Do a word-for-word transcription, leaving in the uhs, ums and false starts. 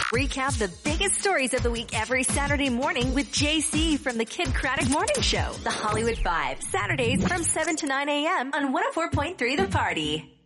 Recap the biggest stories of the week every Saturday morning with J C from the Kid Craddock Morning Show. The Hollywood Five. Saturdays from seven to nine a.m. on one oh four point three The Party.